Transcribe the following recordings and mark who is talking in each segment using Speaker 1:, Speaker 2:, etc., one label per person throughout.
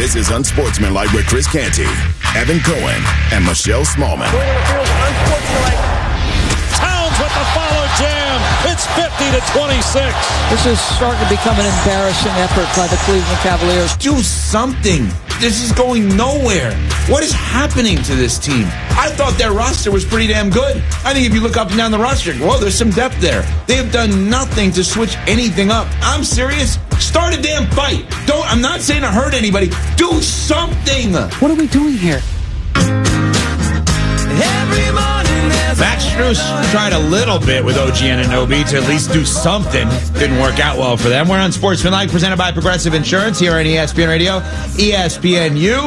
Speaker 1: This is Unsportsmanlike with Chris Canty, Evan Cohen, and Michelle Smallman.
Speaker 2: Towns with the follow jam. It's 50-26.
Speaker 3: This is starting to become an embarrassing effort by the Cleveland Cavaliers.
Speaker 4: Do something. This is going nowhere. What is happening to this team? I thought their roster was pretty damn good. I think if you look up and down the roster, whoa, there's some depth there. They have done nothing to switch anything up. I'm serious. Start a damn fight. I'm not saying to hurt anybody. Do something.
Speaker 3: What are we doing here?
Speaker 4: Max Strus tried a little bit with OG Anunoby to at least do something. Didn't work out well for them. We're on Sportsmanlike, presented by Progressive Insurance here on ESPN Radio, ESPNU.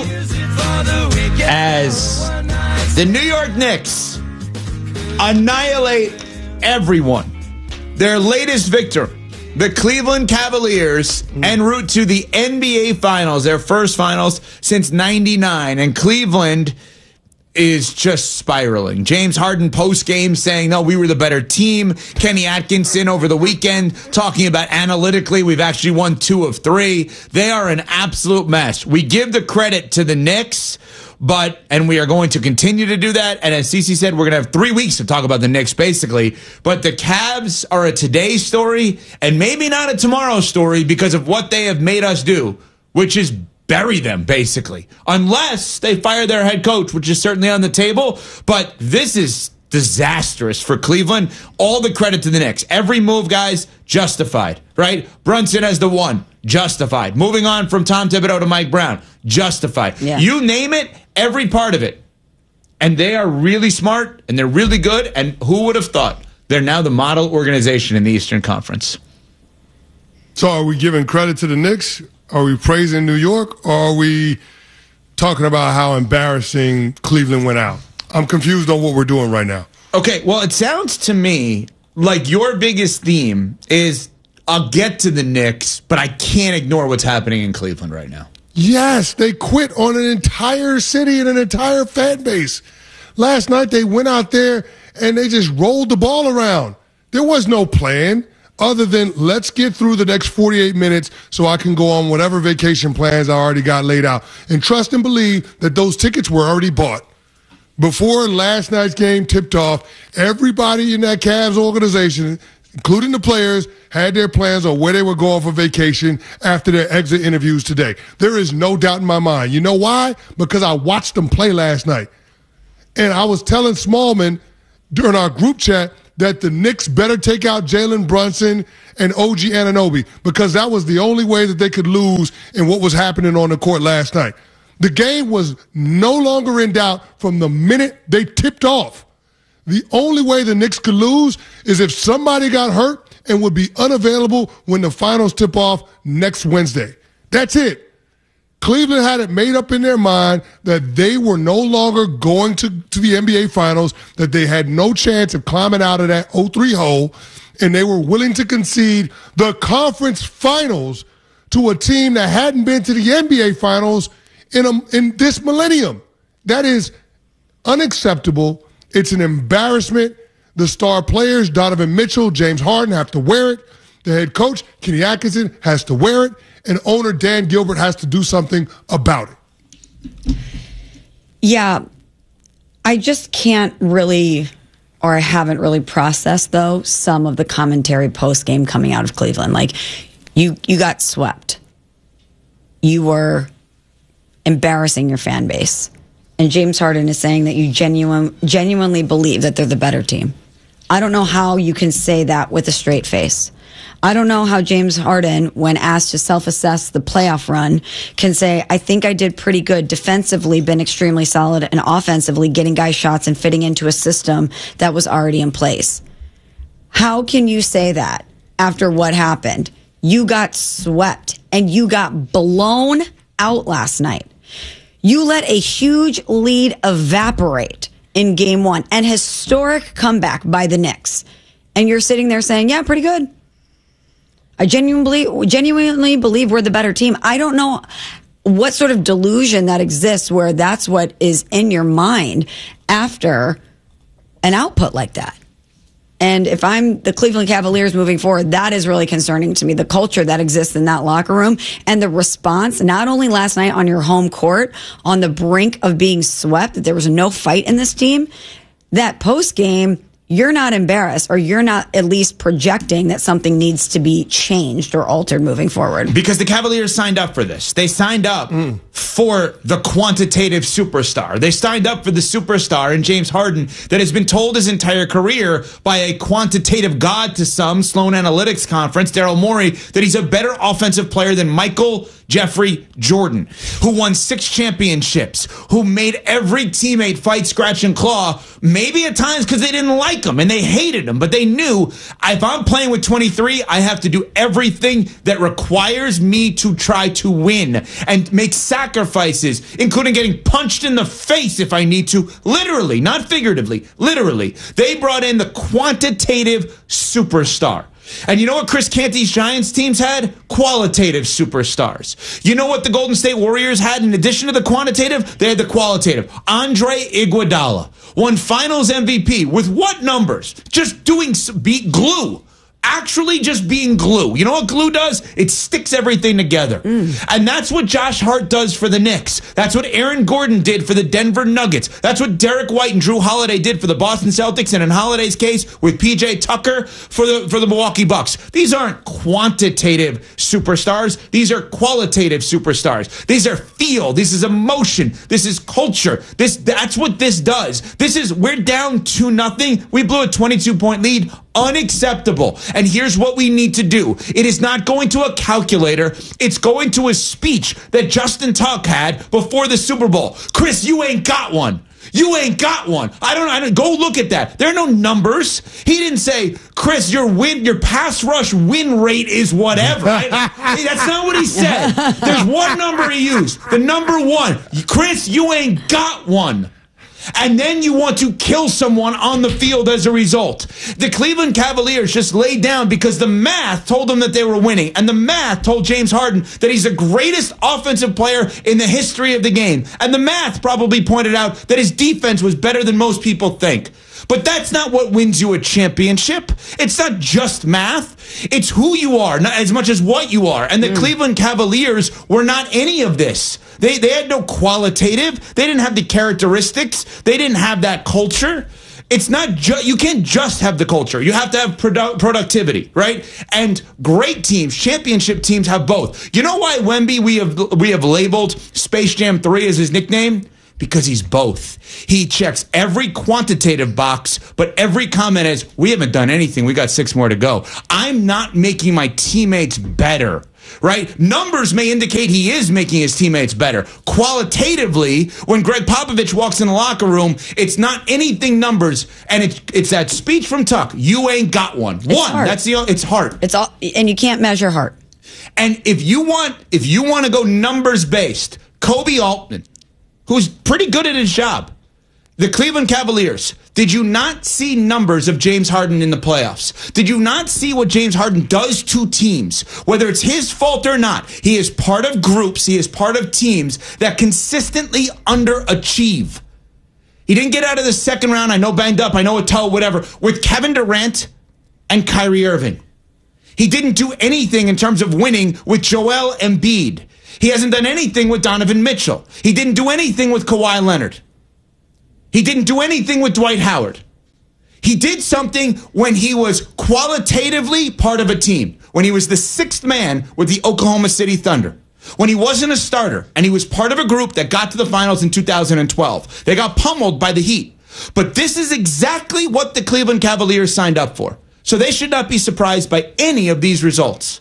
Speaker 4: As the New York Knicks annihilate everyone. Their latest victor, the Cleveland Cavaliers, en route to the NBA Finals, their first finals since '99. And Cleveland is just spiraling. James Harden post-game saying, no, we were the better team. Kenny Atkinson over the weekend talking about analytically, we've actually won 2 of 3. They are an absolute mess. We give the credit to the Knicks, and we are going to continue to do that. And as Cece said, we're going to have 3 weeks to talk about the Knicks, basically. But the Cavs are a today story and maybe not a tomorrow story because of what they have made us do, which is bury them, basically. Unless they fire their head coach, which is certainly on the table. But this is disastrous for Cleveland. All the credit to the Knicks. Every move, guys, justified, right? Brunson as the one, justified. Moving on from Tom Thibodeau to Mike Brown, justified. Yeah. You name it, every part of it. And they are really smart, and they're really good, and who would have thought? They're now the model organization in the Eastern Conference.
Speaker 5: So are we giving credit to the Knicks? Are we praising New York, or are we talking about how embarrassing Cleveland went out? I'm confused on what we're doing right now.
Speaker 4: Okay, well, it sounds to me like your biggest theme is I'll get to the Knicks, but I can't ignore what's happening in Cleveland right now.
Speaker 5: Yes, they quit on an entire city and an entire fan base. Last night they went out there and they just rolled the ball around. There was no plan other than let's get through the next 48 minutes so I can go on whatever vacation plans I already got laid out. And trust and believe that those tickets were already bought. Before last night's game tipped off, everybody in that Cavs organization, including the players, had their plans on where they were going for vacation after their exit interviews today. There is no doubt in my mind. You know why? Because I watched them play last night. And I was telling Smallman during our group chat that the Knicks better take out Jalen Brunson and OG Anunoby because that was the only way that they could lose in what was happening on the court last night. The game was no longer in doubt from the minute they tipped off. The only way the Knicks could lose is if somebody got hurt and would be unavailable when the finals tip off next Wednesday. That's it. Cleveland had it made up in their mind that they were no longer going to the NBA Finals, that they had no chance of climbing out of that 0-3 hole, and they were willing to concede the conference finals to a team that hadn't been to the NBA Finals in this millennium. That is unacceptable. It's an embarrassment. The star players, Donovan Mitchell, James Harden, have to wear it. The head coach, Kenny Atkinson, has to wear it. And owner Dan Gilbert has to do something about it.
Speaker 6: Yeah, I just can't really, or I haven't really processed, though, some of the commentary post-game coming out of Cleveland. Like, you got swept. You were embarrassing your fan base. And James Harden is saying that you genuinely believe that they're the better team. I don't know how you can say that with a straight face. I don't know how James Harden, when asked to self-assess the playoff run, can say, I think I did pretty good defensively, been extremely solid, and offensively getting guys shots and fitting into a system that was already in place. How can you say that after what happened? You got swept and you got blown out last night. You let a huge lead evaporate in game one, an historic comeback by the Knicks. And you're sitting there saying, yeah, pretty good. I genuinely believe we're the better team. I don't know what sort of delusion that exists where that's what is in your mind after an output like that. And if I'm the Cleveland Cavaliers moving forward, that is really concerning to me. The culture that exists in that locker room and the response, not only last night on your home court, on the brink of being swept, that there was no fight in this team, that post game, you're not embarrassed, or you're not at least projecting that something needs to be changed or altered moving forward.
Speaker 4: Because the Cavaliers signed up for this. They signed up for the quantitative superstar. They signed up for the superstar in James Harden that has been told his entire career by a quantitative god to some, Sloan Analytics Conference, Daryl Morey, that he's a better offensive player than Michael Jeffrey Jordan, who won 6 championships, who made every teammate fight, scratch, and claw, maybe at times because they didn't like him and they hated him, but they knew if I'm playing with 23, I have to do everything that requires me to try to win and make sacrifices, including getting punched in the face if I need to, literally, not figuratively, literally. They brought in the quantitative superstar. And you know what Chris Canty's Giants teams had? Qualitative superstars. You know what the Golden State Warriors had in addition to the quantitative? They had the qualitative. Andre Iguodala won Finals MVP with what numbers? Just doing beat glue. Actually just being glue. You know what glue does? It sticks everything together. And that's what Josh Hart does for the Knicks. That's what Aaron Gordon did for the Denver Nuggets. That's what Derek White and Drew Holiday did for the Boston Celtics, and in Holiday's case with PJ Tucker for the Milwaukee Bucks. These aren't quantitative superstars. These are qualitative superstars. These are feel. This is emotion. This is culture. That's what this does. We're down 2-0. We blew a 22-point lead. Unacceptable. And here's what we need to do. It is not going to a calculator. It's going to a speech that Justin Tuck had before the Super Bowl. Chris, you ain't got one. You ain't got one. I don't go look at that. There are no numbers. He didn't say, Chris, your pass rush win rate is whatever. That's not what he said. There's one number he used. The number 1. Chris, you ain't got one. And then you want to kill someone on the field as a result. The Cleveland Cavaliers just laid down because the math told them that they were winning. And the math told James Harden that he's the greatest offensive player in the history of the game. And the math probably pointed out that his defense was better than most people think. But that's not what wins you a championship. It's not just math. It's who you are, not as much as what you are. And the Cleveland Cavaliers were not any of this. They had no qualitative. They didn't have the characteristics. They didn't have that culture. It's not you can't just have the culture. You have to have productivity, right? And great teams, championship teams, have both. You know why Wemby we have labeled Space Jam 3 as his nickname? Because he's both. He checks every quantitative box, but every comment is, we haven't done anything. We got 6 more to go. I'm not making my teammates better, right? Numbers may indicate he is making his teammates better. Qualitatively, when Greg Popovich walks in the locker room, it's not anything numbers, and it's that speech from Tuck. You ain't got one. It's heart.
Speaker 6: It's all, and you can't measure heart.
Speaker 4: And if you want to go numbers based, Kobe Altman, who's pretty good at his job. The Cleveland Cavaliers, did you not see numbers of James Harden in the playoffs? Did you not see what James Harden does to teams? Whether it's his fault or not, he is part of groups, he is part of teams that consistently underachieve. He didn't get out of the second round, I know banged up, I know a toe, whatever, with Kevin Durant and Kyrie Irving. He didn't do anything in terms of winning with Joel Embiid. He hasn't done anything with Donovan Mitchell. He didn't do anything with Kawhi Leonard. He didn't do anything with Dwight Howard. He did something when he was qualitatively part of a team, when he was the 6th man with the Oklahoma City Thunder, when he wasn't a starter, and he was part of a group that got to the finals in 2012. They got pummeled by the Heat. But this is exactly what the Cleveland Cavaliers signed up for. So they should not be surprised by any of these results.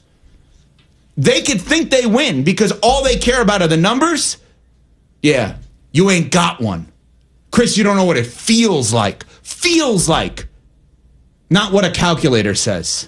Speaker 4: They could think they win because all they care about are the numbers. Yeah, you ain't got one. Chris, you don't know what it feels like. Feels like. Not what a calculator says.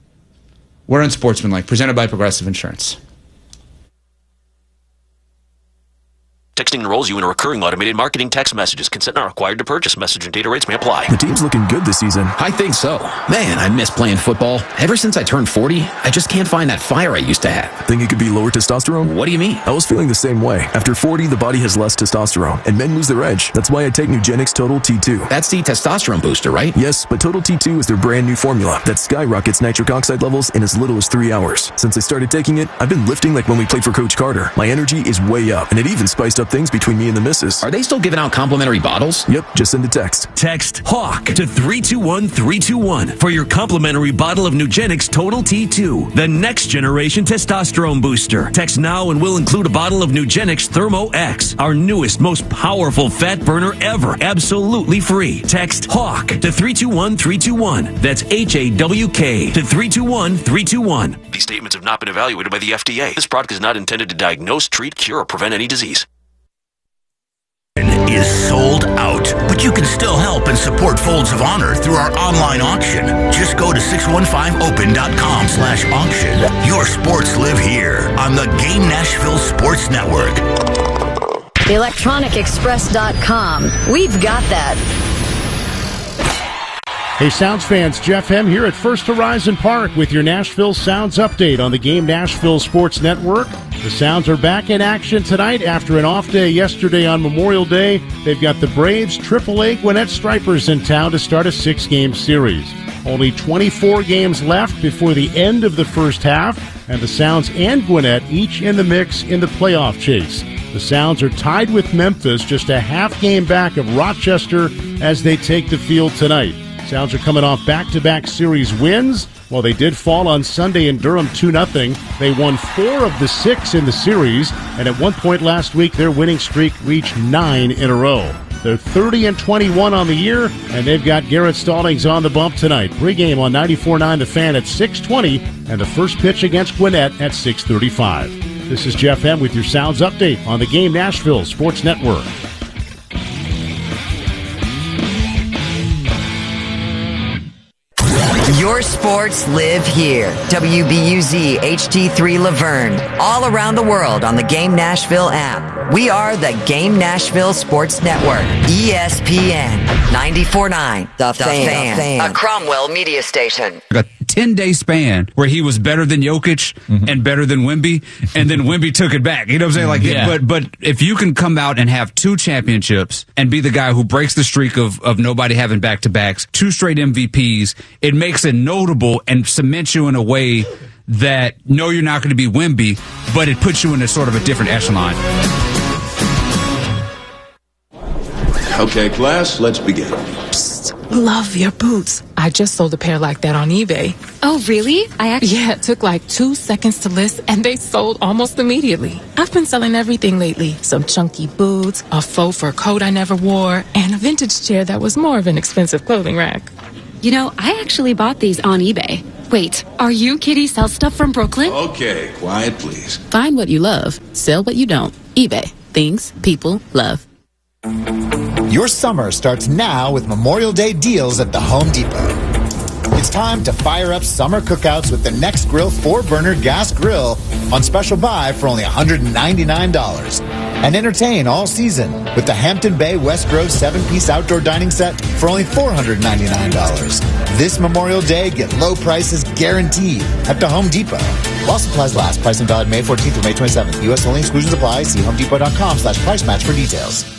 Speaker 4: We're Unsportsmanlike, presented by Progressive Insurance.
Speaker 7: Texting enrolls you in a recurring automated marketing text messages. Consent not required to purchase. Message and data rates may apply.
Speaker 8: The team's looking good this season.
Speaker 9: I think so. Man, I miss playing football. Ever since I turned 40, I just can't find that fire I used to have.
Speaker 8: Think it could be lower testosterone?
Speaker 9: What do you mean?
Speaker 8: I was feeling the same way. After 40, the body has less testosterone, and men lose their edge. That's why I take Nugenix Total T2.
Speaker 9: That's the testosterone booster, right?
Speaker 8: Yes, but Total T2 is their brand new formula that skyrockets nitric oxide levels in as little as 3 hours. Since I started taking it, I've been lifting like when we played for Coach Carter. My energy is way up, and it even spiced up things between me and the missus.
Speaker 9: Are they still giving out complimentary bottles?
Speaker 8: Yep, just send a text.
Speaker 10: Text HAWK to 321-321 for your complimentary bottle of Nugenix Total T2, the next generation testosterone booster. Text now and we'll include a bottle of Nugenix Thermo X, our newest, most powerful fat burner ever, absolutely free. Text HAWK to 321-321. That's HAWK to 321-321.
Speaker 7: These statements have not been evaluated by the FDA. This product is not intended to diagnose, treat, cure, or prevent any disease.
Speaker 11: Is sold out, but you can still help and support Folds of Honor through our online auction. Just go to 615open.com/auction. Your sports live here on the Game Nashville Sports Network.
Speaker 12: ElectronicExpress.com. We've got that.
Speaker 13: Hey, Sounds fans, Jeff Hem here at First Horizon Park with your Nashville Sounds update on the Game Nashville Sports Network. The Sounds are back in action tonight after an off day yesterday on Memorial Day. They've got the Braves AAA Gwinnett Stripers in town to start a 6-game series. Only 24 games left before the end of the first half, and the Sounds and Gwinnett each in the mix in the playoff chase. The Sounds are tied with Memphis, just a half game back of Rochester as they take the field tonight. Sounds are coming off back-to-back series wins. While they did fall on Sunday in Durham 2-0, they won 4 of the 6 in the series, and at one point last week, their winning streak reached 9 in a row. They're 30-21 on the year, and they've got Garrett Stallings on the bump tonight. Pre-game on 94.9 The Fan at 6:20, and the first pitch against Gwinnett at 6:35. This is Jeff Hem with your Sounds update on the Game Nashville Sports Network.
Speaker 14: Your sports live here. WBUZ HD3 Laverne. All around the world on the Game Nashville app. We are the Game Nashville Sports Network. ESPN 94.9 The Fan. A Cromwell media station.
Speaker 15: A 10-day span where he was better than Jokic and better than Wemby, and then Wemby took it back. You know what I'm saying? But if you can come out and have 2 championships and be the guy who breaks the streak of nobody having back-to-backs, 2 straight MVPs, it makes it notable and cements you in a way that, no, you're not going to be Wemby, but it puts you in a sort of a different echelon.
Speaker 16: Okay, class, let's begin.
Speaker 17: Psst, love your boots. I just sold a pair like that on eBay.
Speaker 18: Oh, really?
Speaker 17: Yeah, it took like 2 seconds to list, and they sold almost immediately. I've been selling everything lately. Some chunky boots, a faux fur coat I never wore, and a vintage chair that was more of an expensive clothing rack.
Speaker 18: You know, I actually bought these on eBay. Wait, are you Kitty Sell Stuff from Brooklyn?
Speaker 16: Okay, quiet, please.
Speaker 19: Find what you love. Sell what you don't. eBay. Things people love.
Speaker 20: Your summer starts now with Memorial Day deals at the Home Depot. It's time to fire up summer cookouts with the Nextgrill 4-burner gas grill on special buy for only $199. And entertain all season with the Hampton Bay West Grove 7-piece outdoor dining set for only $499. This Memorial Day, get low prices guaranteed at the Home Depot. While supplies last, pricing valid May 14th through May 27th. U.S. only, exclusions apply. See homedepot.com/price match for details.